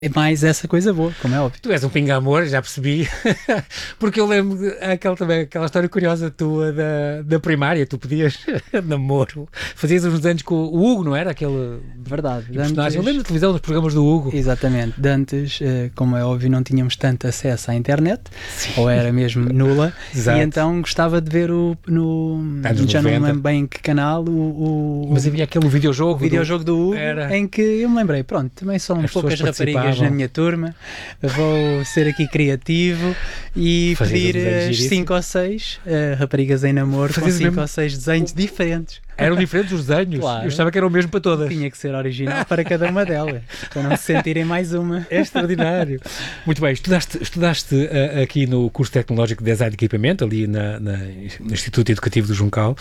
É mais essa coisa boa, como é óbvio. Tu és um pinga-amor, já percebi, porque eu lembro aquela história curiosa tua da primária, tu pedias namoro, fazias uns anos com o Hugo, não era? Aquele Verdade. personagem, eu lembro da televisão, dos programas do Hugo. Exatamente, de antes, como é óbvio, não tínhamos tanto acesso à internet, ou era mesmo nula, Exato. E então gostava de ver já não me lembro bem em que canal, Mas havia aquele videojogo do Hugo, era... em que eu me lembrei, pronto, também são poucas raparigas na minha turma, vou ser aqui criativo e pedir as 5 ou 6 raparigas em namoro com 5 ou 6 desenhos diferentes. Eram diferentes os desenhos? Claro. Eu achava que era o mesmo para todas. Tinha que ser original para cada uma delas, para não se sentirem mais uma. É extraordinário. Muito bem, estudaste aqui no curso tecnológico de Design de Equipamento, ali no Instituto Educativo do Juncal.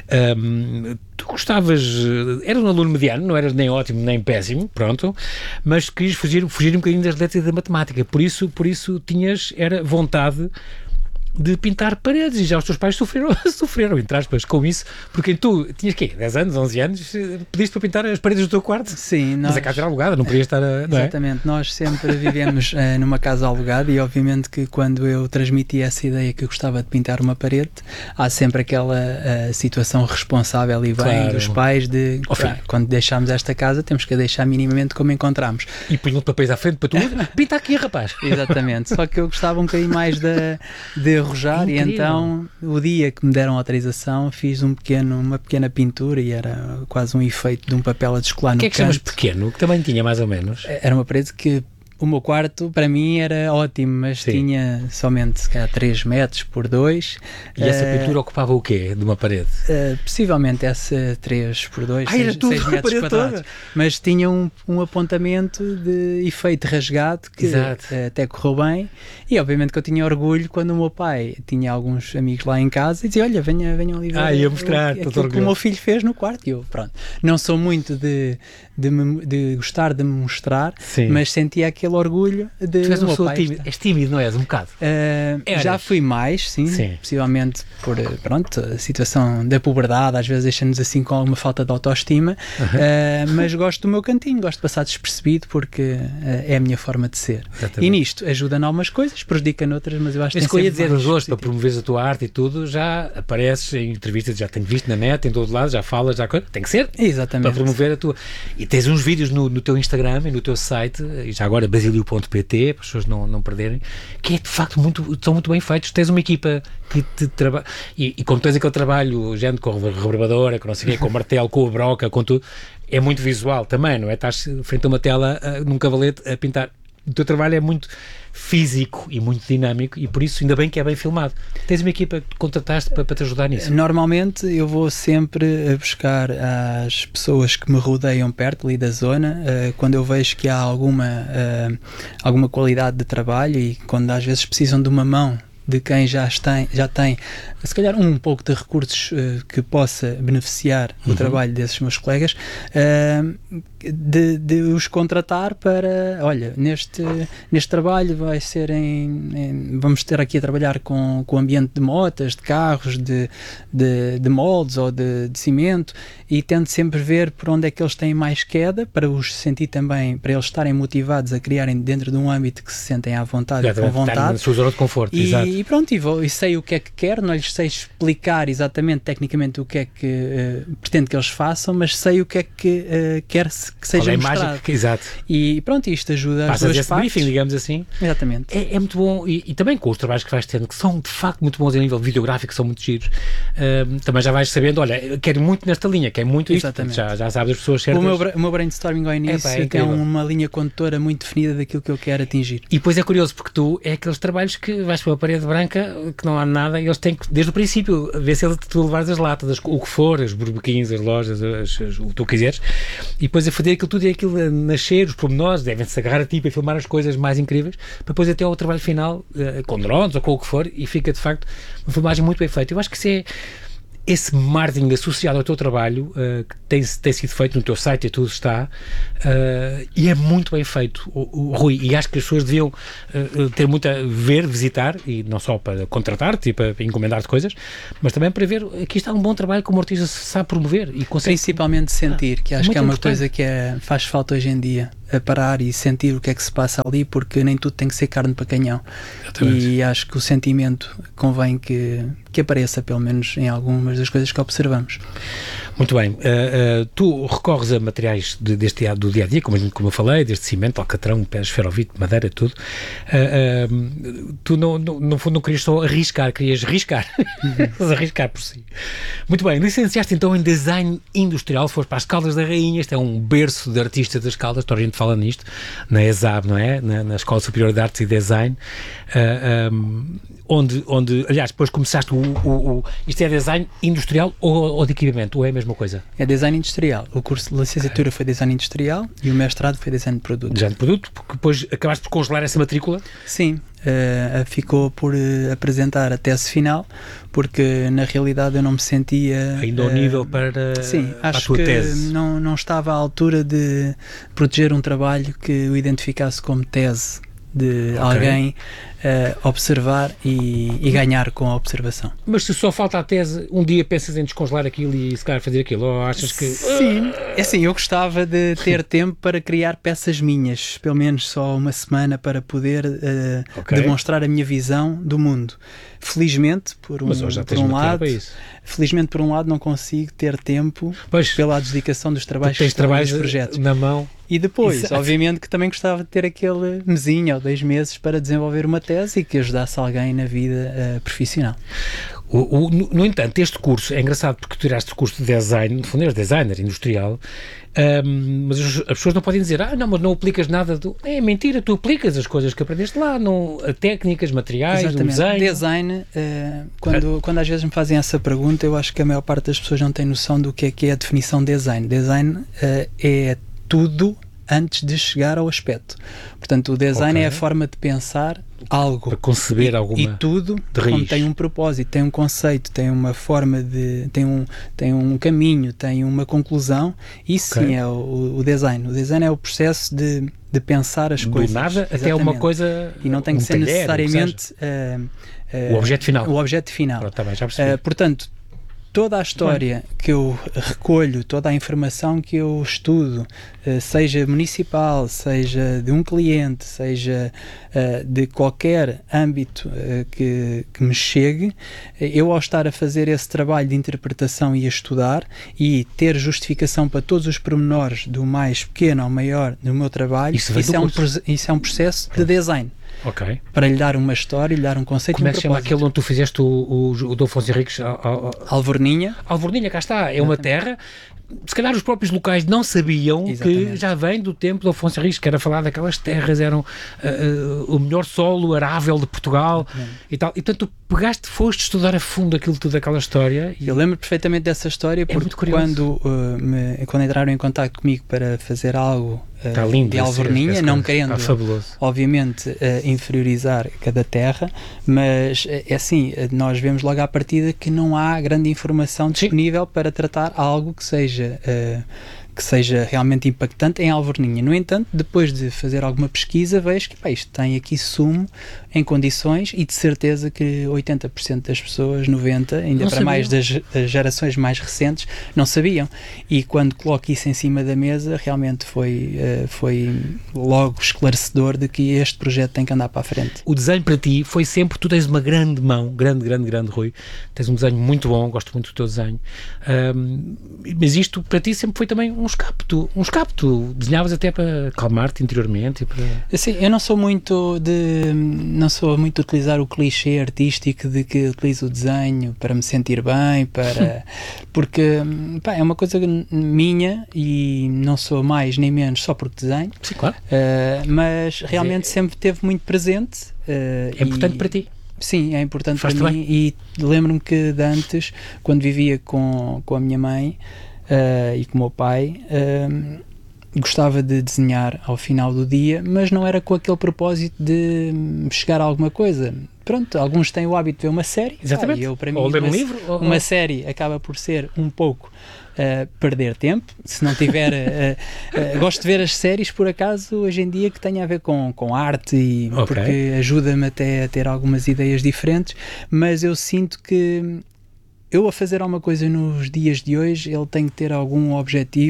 Tu gostavas, eras um aluno mediano, não eras nem ótimo nem péssimo, pronto, mas querias fugir um bocadinho das letras e da matemática, por isso tinhas vontade de pintar paredes, e já os teus pais sofreram, entre aspas, com isso, porque tu tinhas, 10 anos, 11 anos, pediste para pintar as paredes do teu quarto? Sim. Mas a casa era alugada, não podias estar não Exatamente, nós sempre vivemos numa casa alugada, e obviamente que quando eu transmiti essa ideia que eu gostava de pintar uma parede, há sempre aquela situação responsável e bem claro. Dos pais de, quando deixámos esta casa, temos que a deixar minimamente como encontramos. E punham papéis à frente para tudo, pinta aqui, rapaz. Exatamente, só que eu gostava um bocadinho mais de arrojar, e então o dia que me deram autorização fiz uma pequena pintura, e era quase um efeito de um papel a descolar no canto. O que é que chamas pequeno? Que tamanho tinha mais ou menos? Era uma parede que o meu quarto para mim era ótimo, mas sim. Tinha somente se calhar 3 metros por 2. E essa pintura ocupava o quê de uma parede? Possivelmente essa 3 por 2, 6 metros quadrados. Toda. Mas tinha um apontamento de efeito rasgado que até correu bem, e obviamente que eu tinha orgulho quando o meu pai tinha alguns amigos lá em casa e dizia, olha, venham ali ver ia mostrar, aquilo que o meu filho fez no quarto. E eu, pronto, não sou muito de gostar de me mostrar, sim. Mas sentia aquele orgulho de... Tu és uma pessoa tímida. És tímido, não és? Um bocado? Já fui mais, sim. Possivelmente por, a situação da puberdade, às vezes deixa-nos assim com alguma falta de autoestima, mas gosto do meu cantinho, gosto de passar despercebido, porque é a minha forma de ser. Exatamente. E nisto ajuda em algumas coisas, prejudica noutras, mas eu acho que tem sempre dizer os outros, para promoveres a tua arte e tudo, já apareces em entrevistas, já tenho visto na net, em todo lado, já falas, tem que ser. Exatamente. Para promover a tua... E tens uns vídeos no teu Instagram e no teu site, e já agora basilio.pt, para as pessoas não perderem, que é de facto são muito bem feitos. Tens uma equipa que te trabalha, e quando tens aquele trabalho, gente com a rebarbadora, com não sei o quê, com o martelo, com a broca, com tudo, é muito visual também, não é? Estás frente a uma tela, num cavalete, a pintar. O teu trabalho é muito físico e muito dinâmico, e por isso ainda bem que é bem filmado. Tens uma equipa que contrataste para te ajudar nisso? Normalmente eu vou sempre a buscar as pessoas que me rodeiam perto ali da zona, quando eu vejo que há alguma qualidade de trabalho, e quando às vezes precisam de uma mão de quem já tem se calhar um pouco de recursos que possa beneficiar o trabalho desses meus colegas, de os contratar para, olha, neste trabalho vai ser vamos ter aqui a trabalhar com o ambiente de motas, de carros, de moldes ou de cimento, e tento sempre ver por onde é que eles têm mais queda, para os sentir também, para eles estarem motivados a criarem dentro de um âmbito que se sentem à vontade, com vontade. Na sua zona de conforto, exato. E pronto, e sei o que é que quero, não lhes sei explicar exatamente, tecnicamente, o que é que pretendo que eles façam, mas sei o que é que quer que seja mostrado. Exato. E pronto, isto ajuda as duas partes. Briefing, digamos assim. Exatamente. É muito bom, e também com os trabalhos que vais tendo, que são de facto muito bons a nível videográfico, são muito giros, também já vais sabendo, olha, quero muito nesta linha, quero muito isto. Exatamente. Já sabes as pessoas certas. O meu brainstorming ao início tem uma linha condutora muito definida daquilo que eu quero atingir. E depois é curioso, porque tu é aqueles trabalhos que vais para uma parede branca, que não há nada, e eles têm que, desde o princípio, ver se tu levares as latas, o que for, os burbequins, as lojas, o que tu quiseres, e depois a fazer aquilo tudo, e aquilo a nascer, os pormenores, devem-se agarrar a ti para filmar as coisas mais incríveis, para depois até ao trabalho final, com drones ou com o que for, e fica de facto uma filmagem muito bem feita. Eu acho que isso é esse marketing associado ao teu trabalho, que tem sido feito no teu site, e tudo está, e é muito bem feito, Rui, e acho que as pessoas deviam ter muito a ver, visitar, e não só para contratar-te e para encomendar-te coisas, mas também para ver, aqui está um bom trabalho como o artista sabe promover. E consegue... Principalmente sentir, que acho que é uma coisa que faz falta hoje em dia. a parar e sentir o que é que se passa ali, porque nem tudo tem que ser carne para canhão. Exatamente. E acho que o sentimento convém que apareça, pelo menos em algumas das coisas que observamos. Muito bem. Tu recorres a materiais do dia-a-dia, como eu falei, desde cimento, alcatrão, pés, esferovite, madeira, tudo. Tu, no fundo, não querias só arriscar, querias riscar. Arriscar por si. Muito bem. Licenciaste então em Design Industrial, foste para as Caldas da Rainha, este é um berço de artistas das Caldas, toda a gente fala nisto, na ESAB, não é? Na Escola Superior de Artes e Design, onde, aliás, depois começaste isto é Design Industrial ou de equipamento, ou é a mesma coisa? É Design Industrial. O curso de licenciatura foi Design Industrial e o mestrado foi Design de Produto. Design de Produto, porque depois acabaste por congelar essa matrícula? Sim, ficou por apresentar a tese final, porque na realidade eu não me sentia... Ainda ao nível para, sim, para a acho tua que tese. não estava à altura de proteger um trabalho que o identificasse como tese de alguém observar e ganhar com a observação. Mas se só falta a tese, um dia pensas em descongelar aquilo e se calhar fazer aquilo, ou achas que... Sim, é assim, eu gostava de ter tempo para criar peças minhas, pelo menos só uma semana para poder demonstrar a minha visão do mundo. Felizmente, por um lado, não consigo ter tempo pela dedicação dos trabalhos que estão nos projetos. Na mão. E depois, obviamente, que também gostava de ter aquele mesinho ou 2 meses para desenvolver uma tese e que ajudasse alguém na vida profissional. No entanto, este curso é engraçado porque tu tiraste o curso de design, no fundo és designer industrial, mas as pessoas não podem dizer, não, mas não aplicas nada é mentira, tu aplicas as coisas que aprendeste lá, técnicas, materiais, o design. Design, quando às vezes me fazem essa pergunta, eu acho que a maior parte das pessoas não tem noção do que é a definição de design. Design é tudo antes de chegar ao aspecto. Portanto, o design é a forma de pensar algo. Para conceber alguma e tudo tem um propósito, tem um conceito, tem uma forma de... tem um caminho, tem uma conclusão. Isso sim é o design. O design é o processo de pensar as coisas. Do nada até uma coisa... E não tem que ser necessariamente o objeto final. O objeto final. Pronto, tá bem, já percebi. Portanto, toda a história que eu recolho, toda a informação que eu estudo, seja municipal, seja de um cliente, seja de qualquer âmbito que me chegue, eu ao estar a fazer esse trabalho de interpretação e a estudar e ter justificação para todos os pormenores do mais pequeno ao maior no meu trabalho, isso é um processo de design. Okay. Para lhe dar uma história, lhe dar um conceito. Como é que se chama aquele onde tu fizeste o Dom Afonso Henriques? Alvorninha. Alvorninha, cá está, é uma terra. Se calhar os próprios locais não sabiam que já vem do tempo de Afonso Henriques, que era falar daquelas terras, eram o melhor solo arável de Portugal e tal. E portanto tu foste estudar a fundo aquilo tudo, aquela história. Eu lembro perfeitamente dessa história porque quando entraram em contacto comigo para fazer algo de Alvorninha, não querendo obviamente inferiorizar cada terra, mas é assim, nós vemos logo à partida que não há grande informação disponível para tratar algo que seja realmente impactante em Alvorninha. No entanto, depois de fazer alguma pesquisa, vejo que isto tem aqui sumo em condições e de certeza que 80% das pessoas, 90%, ainda para mais das gerações mais recentes, não sabiam. E quando coloco isso em cima da mesa, realmente foi logo esclarecedor de que este projeto tem que andar para a frente. O desenho para ti foi sempre, tu tens uma grande mão, grande, Rui, tens um desenho muito bom, gosto muito do teu desenho, mas isto para ti sempre foi também um escape, tu desenhavas até para calmar-te interiormente e para... Assim, eu não sou muito de utilizar o clichê artístico de que utilizo o desenho para me sentir bem, porque é uma coisa minha e não sou mais nem menos só porque desenho. Sim, claro. Mas realmente sempre esteve muito presente. É importante para ti? Sim, é importante para mim e lembro-me que de antes, quando vivia com a minha mãe e com o meu pai, gostava de desenhar ao final do dia, mas não era com aquele propósito de chegar a alguma coisa. Pronto, alguns têm o hábito de ver uma série. Exatamente. Eu, para mim, ou ler um livro. Uma série acaba por ser um pouco perder tempo. Se não tiver... gosto de ver as séries, por acaso, hoje em dia, que tenha a ver com arte, e porque ajuda-me até a ter algumas ideias diferentes, mas eu sinto que eu a fazer alguma coisa nos dias de hoje, ele tem que ter algum objetivo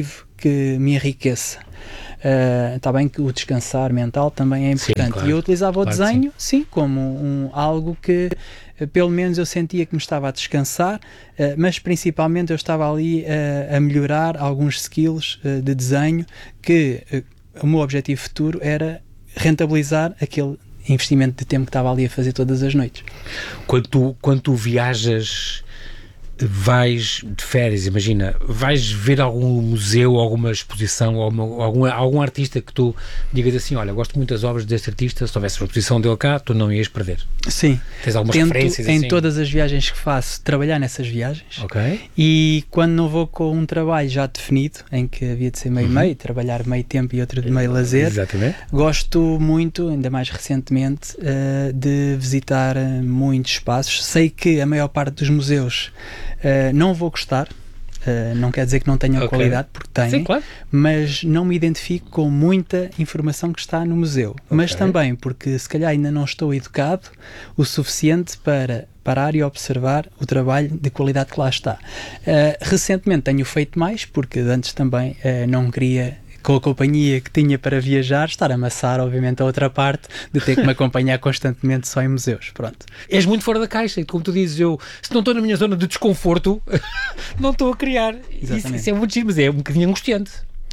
que me enriqueça. Está bem que o descansar mental também é importante. Sim, claro. E eu utilizava o desenho, sim, como algo que pelo menos eu sentia que me estava a descansar, mas principalmente eu estava ali a melhorar alguns skills de desenho, que o meu objetivo futuro era rentabilizar aquele investimento de tempo que estava ali a fazer todas as noites. Quando tu viajas, vais de férias, imagina, vais ver algum museu, alguma exposição, algum artista que tu digas assim, olha, gosto muito das obras deste artista, se houvesse uma exposição dele cá, tu não ias perder. Sim. Tens algumas Tento, referências em assim? Todas as viagens que faço, trabalhar nessas viagens. Ok. E quando não vou com um trabalho já definido, em que havia de ser meio-meio, trabalhar meio tempo e outro de meio lazer, exatamente, gosto muito, ainda mais recentemente, de visitar muitos espaços. Sei que a maior parte dos museus não vou gostar, não quer dizer que não tenham qualidade, porque têm. Sim, claro. Mas não me identifico com muita informação que está no museu. Mas também porque se calhar ainda não estou educado o suficiente para parar e observar o trabalho de qualidade que lá está. Recentemente tenho feito mais, porque antes também não queria, com a companhia que tinha para viajar, estar a amassar, obviamente, a outra parte de ter que me acompanhar constantemente só em museus. Pronto. És muito fora da caixa e, como tu dizes, eu, se não estou na minha zona de desconforto, não estou a criar. Isso é muito giro, mas é um bocadinho angustiante.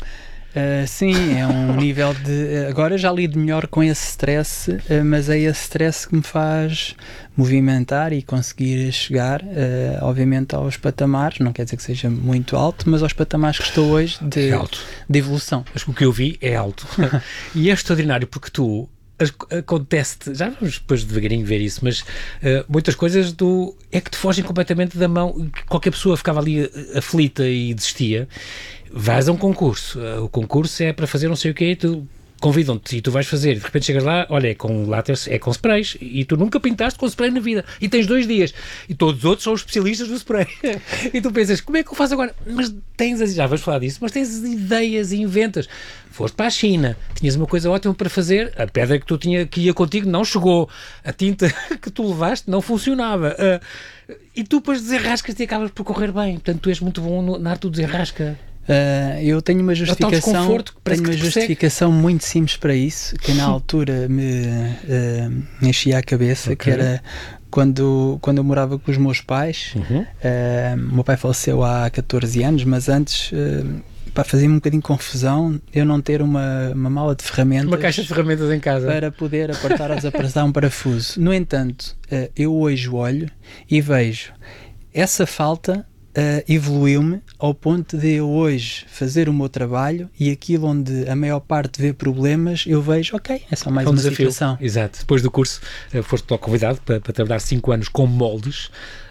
Sim, é um nível de... Agora já lido melhor com esse stress, mas é esse stress que me faz movimentar e conseguir chegar, obviamente, aos patamares, não quer dizer que seja muito alto, mas aos patamares que estou hoje de evolução. Mas o que eu vi é alto. E é extraordinário porque tu... acontece-te, já vamos depois devagarinho ver isso, mas muitas coisas é que te fogem completamente da mão. Qualquer pessoa ficava ali aflita e desistia. Vais a um concurso, o concurso é para fazer não sei o quê, tu convidam-te e tu vais fazer, de repente chegas lá, olha, é com látex, é com sprays, e tu nunca pintaste com spray na vida, e tens 2 dias, e todos os outros são os especialistas do spray, e tu pensas, como é que eu faço agora? Mas já vamos falar disso, mas tens ideias e inventas. Foste para a China, tinhas uma coisa ótima para fazer, a pedra que ia contigo não chegou, a tinta que tu levaste não funcionava, e tu depois desenrascas-te e acabas por correr bem. Portanto, tu és muito bom na arte do desenrasca. Eu tenho uma justificação muito simples para isso, que na altura me enchia a cabeça, que era quando eu morava com os meus pais. O meu pai faleceu há 14 anos, mas antes... fazia-me um bocadinho de confusão eu não ter uma mala de ferramentas, uma caixa de ferramentas em casa para poder apertar ou desapertar um parafuso. No entanto, eu hoje olho e vejo essa falta evoluiu-me ao ponto de eu hoje fazer o meu trabalho, e aquilo onde a maior parte vê problemas, eu vejo, ok, é só mais uma situação. Exato. Depois do curso foste convidado para trabalhar 5 anos com moldes,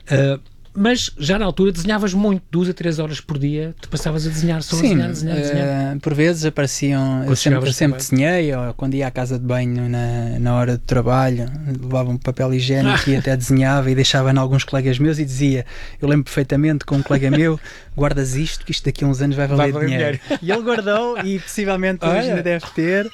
mas já na altura desenhavas muito, 2 a 3 horas por dia, tu passavas a desenhar só. Sim, a desenhar. Por vezes apareciam, eu sempre desenhei, ou quando ia à casa de banho na hora de trabalho, levava um papel higiênico e até desenhava e deixava em alguns colegas meus e dizia, eu lembro perfeitamente com um colega meu, guardas isto, que isto daqui a uns anos vai valer dinheiro. E ele guardou e possivelmente hoje ainda deve ter,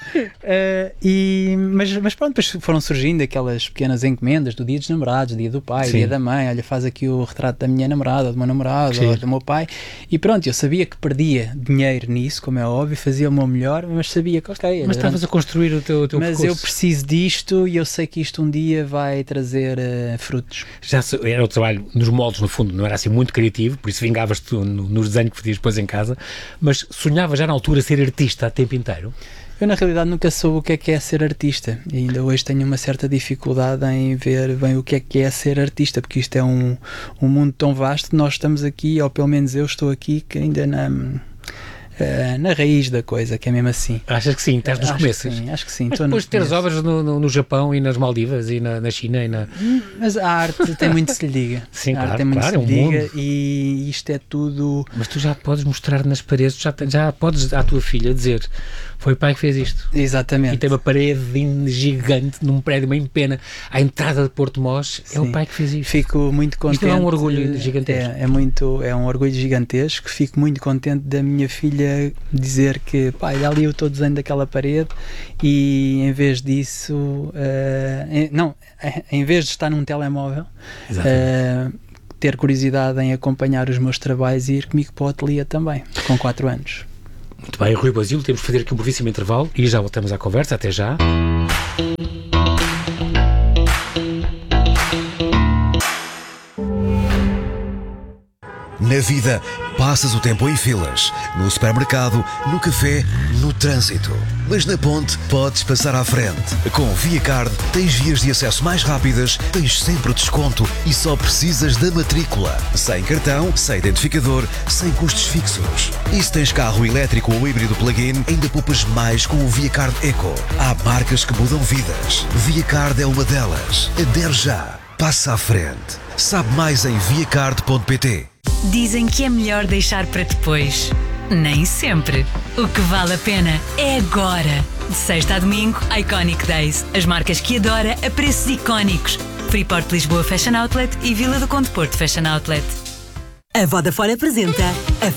mas pronto, depois foram surgindo aquelas pequenas encomendas do dia dos namorados, dia do pai, dia da mãe, olha, faz aqui o retrato da minha namorada, do meu namorado, ou do meu pai, e pronto, eu sabia que perdia dinheiro nisso, como é óbvio, fazia o meu melhor, mas sabia que ok. Mas estavas a construir o teu mas percurso. Eu preciso disto e eu sei que isto um dia vai trazer frutos. Já era o trabalho nos moldes, no fundo, não era assim muito criativo, por isso vingavas-te nos desenhos que fazias depois em casa, mas sonhava já na altura ser artista a tempo inteiro? Eu, na realidade, nunca soube o que é ser artista, e ainda hoje tenho uma certa dificuldade em ver bem o que é ser artista, porque isto é um mundo tão vasto. Nós estamos aqui, ou pelo menos eu estou aqui, que ainda na raiz da coisa, que é mesmo assim. Achas que sim? Estás nos começos? Acho que sim. Mas depois de teres obras no Japão e nas Maldivas e na China e na... Mas a arte tem muito se lhe diga. Sim, a arte claro, tem muito se lhe diga, mundo. e isto é tudo... Mas tu já podes mostrar nas paredes, já podes à tua filha dizer, foi o pai que fez isto. Exatamente. E tem uma parede gigante num prédio bem pena à entrada de Porto Mós. É o pai que fez isto. Fico muito contente. Isto é um orgulho gigantesco. É um orgulho gigantesco. Fico muito contente da minha filha dizer que, pai, ali eu estou desenhando daquela parede, e em vez disso, em vez de estar num telemóvel, ter curiosidade em acompanhar os meus trabalhos e ir comigo para o ateliê também, com 4 anos. Muito bem, Rui Basílio, temos que fazer aqui um brevíssimo intervalo e já voltamos à conversa. Até já. Na vida, passas o tempo em filas, no supermercado, no café, no trânsito. Mas na ponte, podes passar à frente. Com ViaCard, tens vias de acesso mais rápidas, tens sempre desconto e só precisas da matrícula. Sem cartão, sem identificador, sem custos fixos. E se tens carro elétrico ou híbrido plug-in, ainda poupas mais com o ViaCard Eco. Há marcas que mudam vidas. ViaCard é uma delas. Adere já. Passa à frente. Sabe mais em viacard.pt. Dizem que é melhor deixar para depois. Nem sempre. O que vale a pena é agora. De sexta a domingo, Iconic Days. As marcas que adora a preços icónicos. Freeport Lisboa Fashion Outlet e Vila do Conde Porto Fashion Outlet. A Vodafone apresenta a